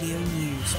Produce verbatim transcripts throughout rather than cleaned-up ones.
Radio News.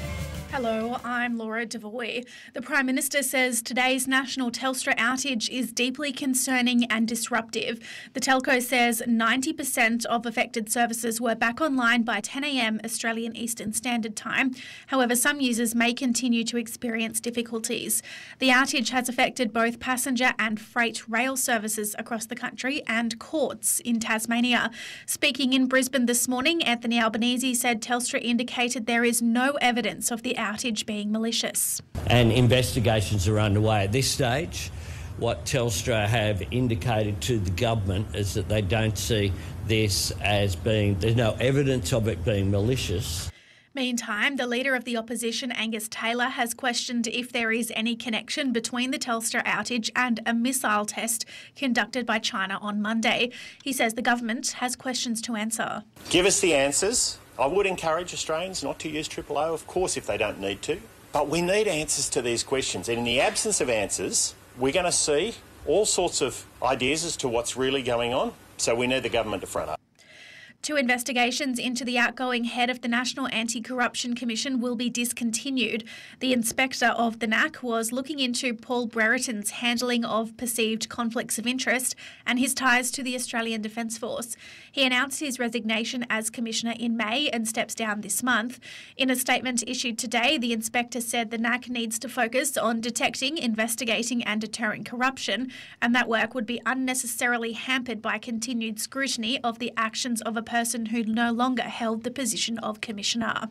Hello, I'm Laura Devoy. The Prime Minister says today's national Telstra outage is deeply concerning and disruptive. The telco says ninety percent of affected services were back online by ten a m Australian Eastern Standard Time. However, some users may continue to experience difficulties. The outage has affected both passenger and freight rail services across the country and courts in Tasmania. Speaking in Brisbane this morning, Anthony Albanese said Telstra indicated there is no evidence of the outage being malicious. And investigations are underway. At this stage, what Telstra have indicated to the government is that they don't see this as being, there's no evidence of it being malicious. Meantime, the Leader of the Opposition, Angus Taylor, has questioned if there is any connection between the Telstra outage and a missile test conducted by China on Monday. He says the government has questions to answer. Give us the answers. I would encourage Australians not to use triple O, of course, if they don't need to. But we need answers to these questions. And in the absence of answers, we're going to see all sorts of ideas as to what's really going on. So we need the government to front up. Two investigations into the outgoing head of the National Anti-Corruption Commission will be discontinued. The inspector of the N A C was looking into Paul Brereton's handling of perceived conflicts of interest and his ties to the Australian Defence Force. He announced his resignation as Commissioner in May and steps down this month. In a statement issued today, the inspector said the N A C needs to focus on detecting, investigating and deterring corruption, and that work would be unnecessarily hampered by continued scrutiny of the actions of a person who no longer held the position of Commissioner.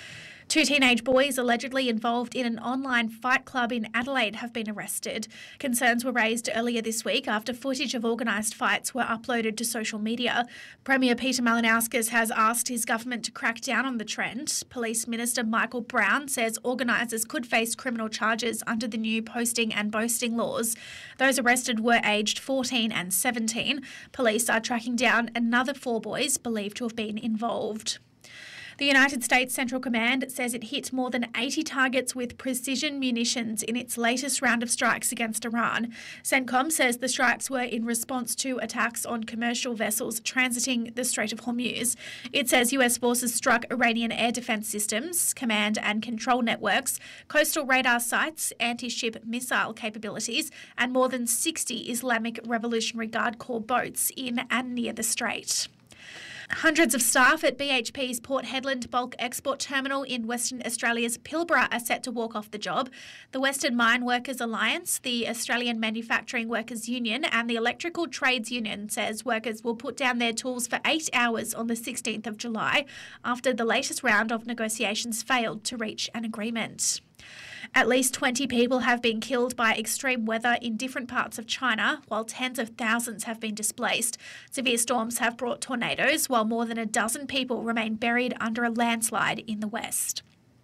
Two teenage boys allegedly involved in an online fight club in Adelaide have been arrested. Concerns were raised earlier this week after footage of organised fights were uploaded to social media. Premier Peter Malinauskas has asked his government to crack down on the trend. Police Minister Michael Brown says organisers could face criminal charges under the new posting and boasting laws. Those arrested were aged fourteen and seventeen. Police are tracking down another four boys believed to have been involved. The United States Central Command says it hit more than eighty targets with precision munitions in its latest round of strikes against Iran. CENTCOM says the strikes were in response to attacks on commercial vessels transiting the Strait of Hormuz. It says U S forces struck Iranian air defense systems, command and control networks, coastal radar sites, anti-ship missile capabilities, and more than sixty Islamic Revolutionary Guard Corps boats in and near the strait. Hundreds of staff at B H P's Port Hedland bulk export terminal in Western Australia's Pilbara are set to walk off the job. The Western Mine Workers Alliance, the Australian Manufacturing Workers Union and the Electrical Trades Union says workers will put down their tools for eight hours on the sixteenth of July after the latest round of negotiations failed to reach an agreement. At least twenty people have been killed by extreme weather in different parts of China, while tens of thousands have been displaced. Severe storms have brought tornadoes, while more than a dozen people remain buried under a landslide in the west.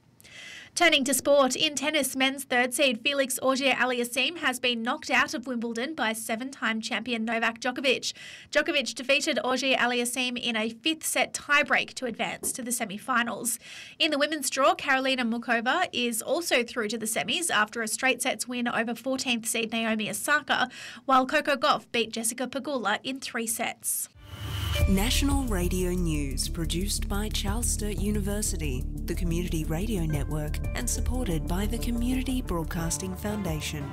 Turning to sport, in tennis, men's third seed Felix Auger-Aliassime has been knocked out of Wimbledon by seven-time champion Novak Djokovic. Djokovic defeated Auger-Aliassime in a fifth-set tiebreak to advance to the semi-finals. In the women's draw, Karolina Muchova is also through to the semis after a straight-sets win over fourteenth seed Naomi Osaka, while Coco Gauff beat Jessica Pegula in three sets. National Radio News, produced by Charles Sturt University, the Community Radio Network, and supported by the Community Broadcasting Foundation.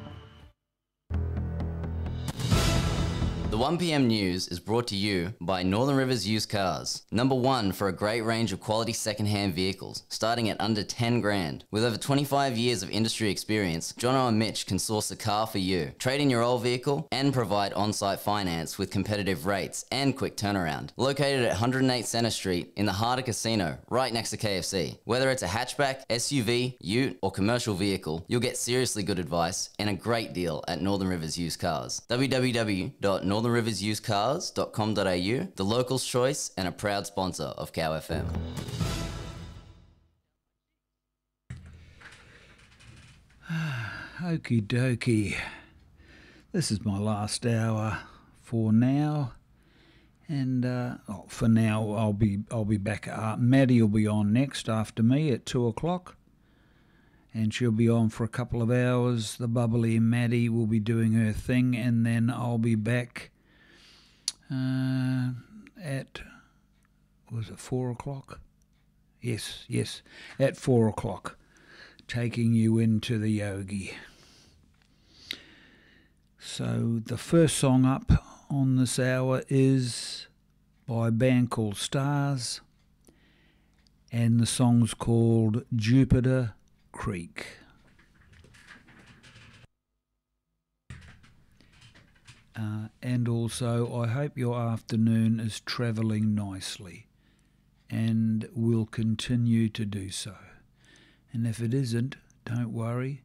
The one p m news is brought to you by Northern Rivers Used Cars. Number one for a great range of quality second-hand vehicles, starting at under ten grand. With over twenty-five years of industry experience, Jono and Mitch can source a car for you, trade in your old vehicle, and provide on-site finance with competitive rates and quick turnaround. Located at one hundred eight Centre Street in the heart of Casino, right next to K F C. Whether it's a hatchback, S U V, ute, or commercial vehicle, you'll get seriously good advice and a great deal at Northern Rivers Used Cars. w w w dot northern rivers used cars dot com dot a u, the local's choice and a proud sponsor of Cow F M. Okie dokie. This is my last hour for now. And uh, oh, for now, I'll be I'll be back. Uh, Maddie will be on next after me at two o'clock. And she'll be on for a couple of hours. The bubbly Maddie will be doing her thing, and then I'll be back uh, at, was it four o'clock? Yes, yes, at four o'clock, taking you into the Yogi. So the first song up on this hour is by a band called Stars, and the song's called Jupiter Creek. Uh, and also, I hope your afternoon is travelling nicely and will continue to do so. And if it isn't, don't worry.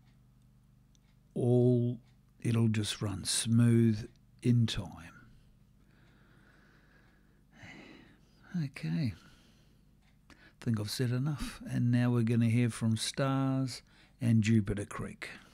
All it'll just run smooth in time. Okay. I think I've said enough. And now we're going to hear from Stars and Jupiter Creek.